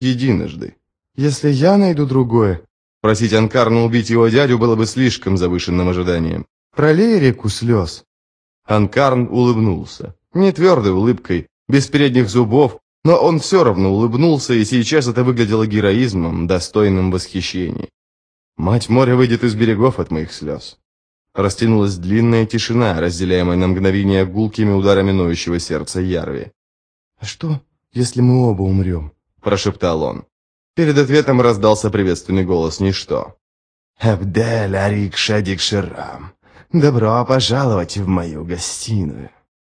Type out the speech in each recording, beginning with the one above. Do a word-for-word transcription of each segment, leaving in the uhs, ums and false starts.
единожды. Если я найду другое... Просить Анкарна убить его дядю было бы слишком завышенным ожиданием. Пролей реку слез. Анкарн улыбнулся. Не твердой улыбкой, без передних зубов, но он все равно улыбнулся, и сейчас это выглядело героизмом, достойным восхищения. Мать моря выйдет из берегов от моих слез. Растянулась длинная тишина, разделяемая на мгновение гулкими ударами ноющего сердца Ярви. «А что, если мы оба умрем?» – прошептал он. Перед ответом раздался приветственный голос Ничто. «Абдель Арик Шадик Ширам, добро пожаловать в мою гостиную».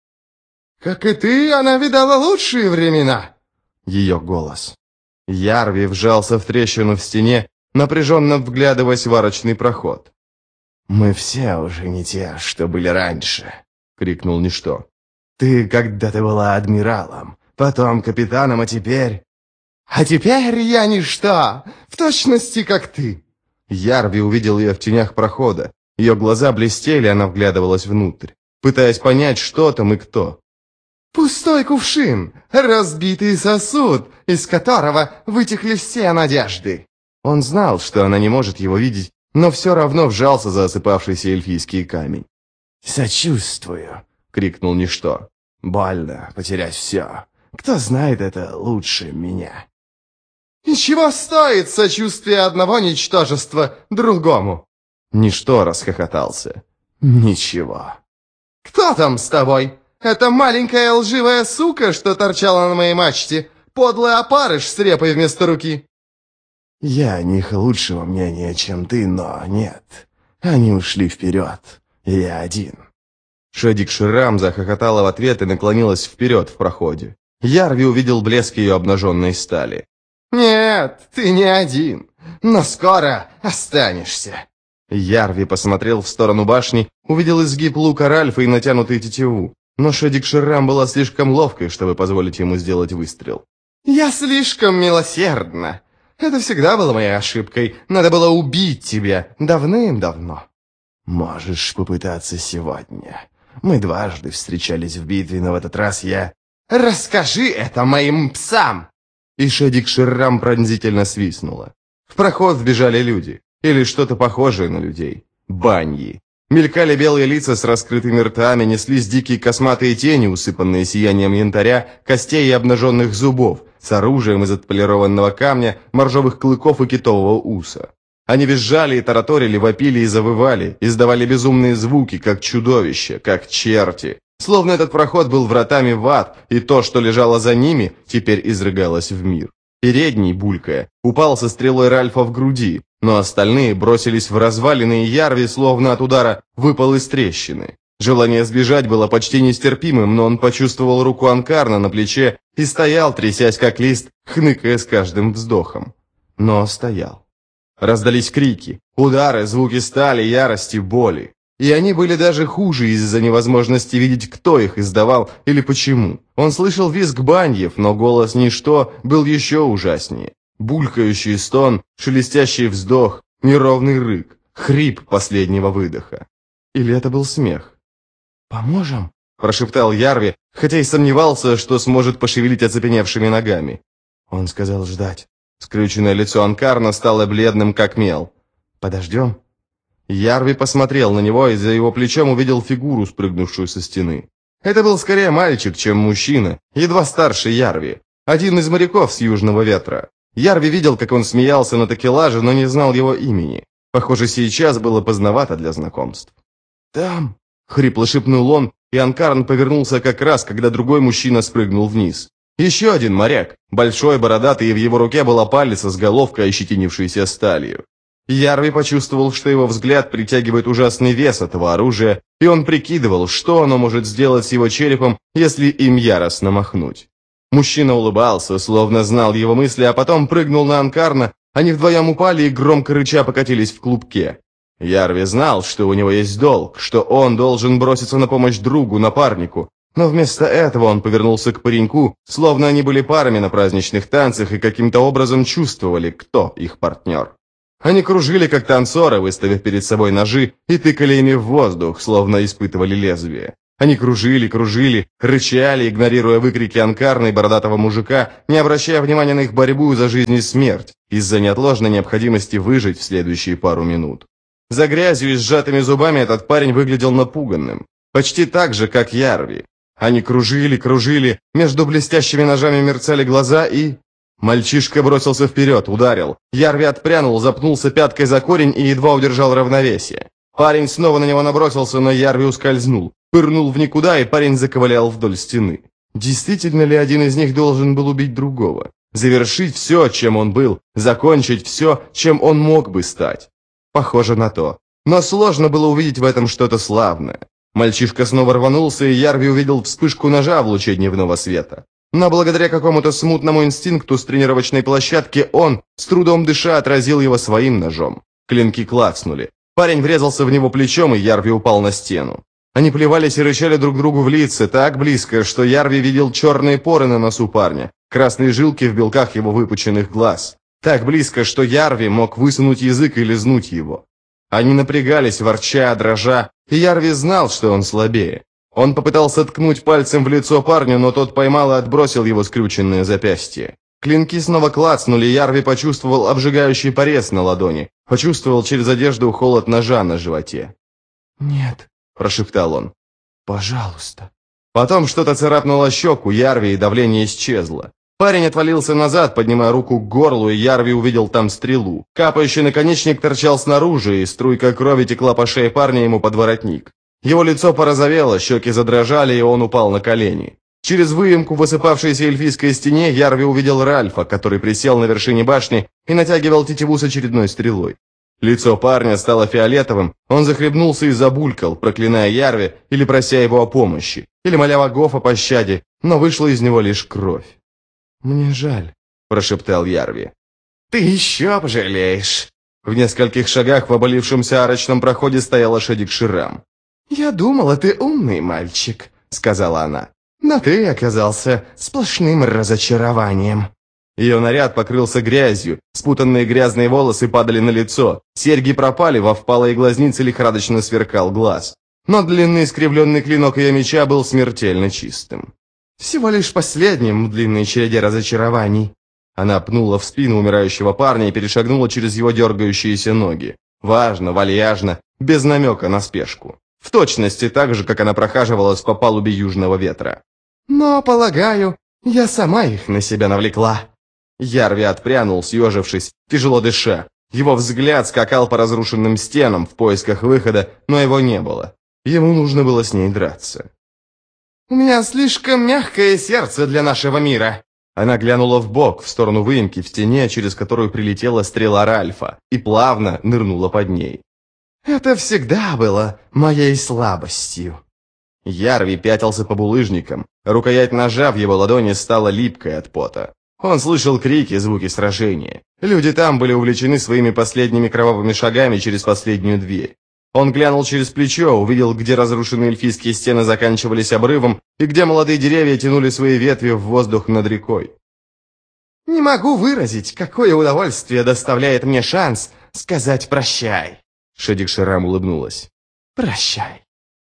«Как и ты, она видала лучшие времена!» Ее голос. Ярви вжался в трещину в стене, напряженно вглядываясь в арочный проход. «Мы все уже не те, что были раньше», — крикнул Ничто. «Ты когда-то была адмиралом, потом капитаном, а теперь...» «А теперь я Ничто, в точности как ты!» Ярви увидел ее в тенях прохода. Ее глаза блестели, она вглядывалась внутрь, пытаясь понять, что там и кто. «Пустой кувшин, разбитый сосуд, из которого вытекли все надежды!» Он знал, что она не может его видеть, но все равно вжался за осыпавшийся эльфийский камень. «Сочувствую!» — крикнул Ничто. «Больно потерять все. Кто знает это лучше меня?» «И чего стоит сочувствие одного ничтожества другому?» Ничто расхохотался. «Ничего». «Кто там с тобой? Это маленькая лживая сука, что торчала на моей мачте? Подлый опарыш с репой вместо руки?» «Я о них лучшего мнения, чем ты, но нет. Они ушли вперед. Я один». Шадик Ширам захохотала в ответ и наклонилась вперед в проходе. Ярви увидел блеск ее обнаженной стали. «Нет, ты не один, но скоро останешься». Ярви посмотрел в сторону башни, увидел изгиб лука Ральфа и натянутую тетиву, но Шадик Ширам была слишком ловкой, чтобы позволить ему сделать выстрел. «Я слишком милосердна. Это всегда было моей ошибкой. Надо было убить тебя давным-давно». «Можешь попытаться сегодня. Мы дважды встречались в битве, но в этот раз я...» «Расскажи это моим псам!» И Шадик Ширам пронзительно свистнула. В проход вбежали люди. Или что-то похожее на людей. Баньи. Мелькали белые лица с раскрытыми ртами, неслись дикие косматые тени, усыпанные сиянием янтаря, костей и обнаженных зубов, с оружием из отполированного камня, моржовых клыков и китового уса. Они визжали и тараторили, вопили и завывали, издавали безумные звуки, как чудовища, как черти. Словно этот проход был вратами в ад, и то, что лежало за ними, теперь изрыгалось в мир. Передний, булькая, упал со стрелой Ральфа в груди, но остальные бросились в развалины, и Ярви, словно от удара, выпал из трещины. Желание сбежать было почти нестерпимым, но он почувствовал руку Анкарна на плече и стоял, трясясь как лист, хныкая с каждым вздохом. Но стоял. Раздались крики, удары, звуки стали, ярости, боли. И они были даже хуже из-за невозможности видеть, кто их издавал или почему. Он слышал визг баньев, но голос Ничто был еще ужаснее. Булькающий стон, шелестящий вздох, неровный рык, хрип последнего выдоха. Или это был смех? «Поможем?» – прошептал Ярви, хотя и сомневался, что сможет пошевелить оцепеневшими ногами. Он сказал ждать. Скрюченное лицо Анкарна стало бледным, как мел. «Подождем?» Ярви посмотрел на него и за его плечом увидел фигуру, спрыгнувшую со стены. Это был скорее мальчик, чем мужчина, едва старше Ярви, один из моряков с Южного ветра. Ярви видел, как он смеялся на такелаже, но не знал его имени. Похоже, сейчас было поздновато для знакомств. «Там!» — хрипло шепнул он, и Анкарн повернулся как раз, когда другой мужчина спрыгнул вниз. Еще один моряк, большой, бородатый, и в его руке была палица с головкой, ощетинившейся сталью. Ярви почувствовал, что его взгляд притягивает ужасный вес этого оружия, и он прикидывал, что оно может сделать с его черепом, если им яростно махнуть. Мужчина улыбался, словно знал его мысли, а потом прыгнул на Анкарна, они вдвоем упали и громко рыча покатились в клубке. Ярви знал, что у него есть долг, что он должен броситься на помощь другу, напарнику, но вместо этого он повернулся к пареньку, словно они были парами на праздничных танцах и каким-то образом чувствовали, кто их партнер. Они кружили, как танцоры, выставив перед собой ножи, и тыкали ими в воздух, словно испытывали лезвие. Они кружили, кружили, рычали, игнорируя выкрики Анкарна и бородатого мужика, не обращая внимания на их борьбу за жизнь и смерть, из-за неотложной необходимости выжить в следующие пару минут. За грязью и сжатыми зубами этот парень выглядел напуганным, почти так же, как Ярви. Они кружили, кружили, между блестящими ножами мерцали глаза и... Мальчишка бросился вперед, ударил. Ярви отпрянул, запнулся пяткой за корень и едва удержал равновесие. Парень снова на него набросился, но Ярви ускользнул. Пырнул в никуда, и парень заковылял вдоль стены. Действительно ли один из них должен был убить другого? Завершить все, чем он был, закончить все, чем он мог бы стать? Похоже на то. Но сложно было увидеть в этом что-то славное. Мальчишка снова рванулся, и Ярви увидел вспышку ножа в луче дневного света. Но благодаря какому-то смутному инстинкту с тренировочной площадки он, с трудом дыша, отразил его своим ножом. Клинки клацнули. Парень врезался в него плечом, и Ярви упал на стену. Они плевались и рычали друг другу в лица так близко, что Ярви видел черные поры на носу парня, красные жилки в белках его выпученных глаз. Так близко, что Ярви мог высунуть язык и лизнуть его. Они напрягались, ворча, дрожа, и Ярви знал, что он слабее. Он попытался ткнуть пальцем в лицо парню, но тот поймал и отбросил его скрюченное запястье. Клинки снова клацнули, и Ярви почувствовал обжигающий порез на ладони, почувствовал через одежду холод ножа на животе. «Нет», – прошептал он. «Пожалуйста». Потом что-то царапнуло щеку Ярви, и давление исчезло. Парень отвалился назад, поднимая руку к горлу, и Ярви увидел там стрелу. Капающий наконечник торчал снаружи, и струйка крови текла по шее парня ему под воротник. Его лицо порозовело, щеки задрожали, и он упал на колени. Через выемку в высыпавшейся эльфийской стене Ярви увидел Ральфа, который присел на вершине башни и натягивал тетиву с очередной стрелой. Лицо парня стало фиолетовым, он захлебнулся и забулькал, проклиная Ярви или прося его о помощи, или моля богов о пощаде, но вышла из него лишь кровь. «Мне жаль», – прошептал Ярви. «Ты еще пожалеешь». В нескольких шагах в обвалившемся арочном проходе стоял лошадик Ширам. «Я думала, ты умный мальчик», — сказала она. «Но ты оказался сплошным разочарованием». Ее наряд покрылся грязью, спутанные грязные волосы падали на лицо, серьги пропали, во впалые глазницы лихорадочно сверкал глаз. Но длинный искривленный клинок ее меча был смертельно чистым. «Всего лишь последним в длинной череде разочарований». Она пнула в спину умирающего парня и перешагнула через его дергающиеся ноги. Важно, вальяжно, без намека на спешку. В точности так же, как она прохаживалась по палубе южного ветра. «Но, полагаю, я сама их на себя навлекла». Ярви отпрянул, съежившись, тяжело дыша. Его взгляд скакал по разрушенным стенам в поисках выхода, но его не было. Ему нужно было с ней драться. «У меня слишком мягкое сердце для нашего мира». Она глянула вбок, в сторону выемки в стене, через которую прилетела стрела Ральфа, и плавно нырнула под ней. «Это всегда было моей слабостью». Ярви пятился по булыжникам. Рукоять ножа в его ладони стала липкой от пота. Он слышал крики, звуки сражения. Люди там были увлечены своими последними кровавыми шагами через последнюю дверь. Он глянул через плечо, увидел, где разрушенные эльфийские стены заканчивались обрывом, и где молодые деревья тянули свои ветви в воздух над рекой. «Не могу выразить, какое удовольствие доставляет мне шанс сказать прощай». Шедик Ширам улыбнулась. «Прощай».